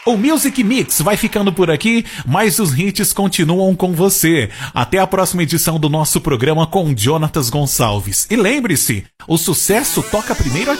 O Music Mix vai ficando por aqui, mas os hits continuam com você. Até a próxima edição do nosso programa com Jonatas Gonçalves. E lembre-se, o sucesso toca primeiro aqui.